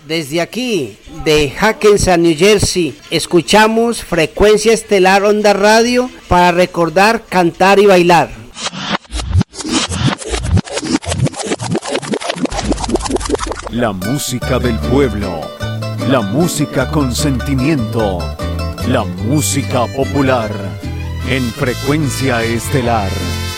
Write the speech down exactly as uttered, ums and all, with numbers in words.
Desde aquí, de Hackensack, New Jersey, escuchamos Frecuencia Estelar Onda Radio para recordar, cantar y bailar. La música del pueblo, la música con sentimiento, la música popular, en Frecuencia Estelar.